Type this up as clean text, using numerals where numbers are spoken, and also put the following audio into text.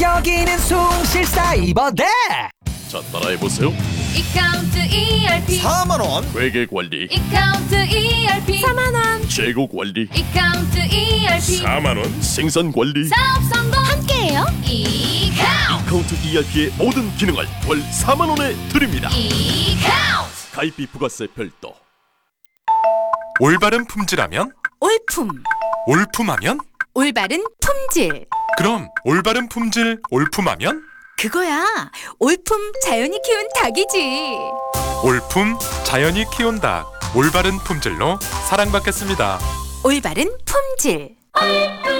여기는 숭실사이버대. 자, 따라해보세요. 이카운트 ERP 4만원 회계관리, 이카운트 ERP 4만원 재고관리, 이카운트 ERP 4만원, 생산관리. 사업 성공 함께해요 이카운트 카운트 ERP의 모든 기능을 월 4만원에 드립니다. 이카운트 가입비 부가세 별도. 올바른 품질하면? 올품, 올품하면? 올바른 품질. 그럼 올바른 품질, 올품하면? 그거야. 올품 자연이 키운 닭이지. 올품 자연이 키운 닭. 올바른 품질로 사랑받겠습니다. 올바른 품질.